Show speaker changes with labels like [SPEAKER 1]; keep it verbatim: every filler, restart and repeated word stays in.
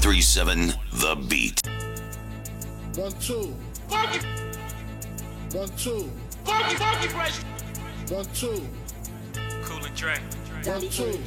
[SPEAKER 1] three seven The Beat.
[SPEAKER 2] One, two.
[SPEAKER 3] Funky,
[SPEAKER 2] One, two.
[SPEAKER 3] funky, funky fresh.
[SPEAKER 2] One, two.
[SPEAKER 4] Cool and Dre.
[SPEAKER 2] One, two.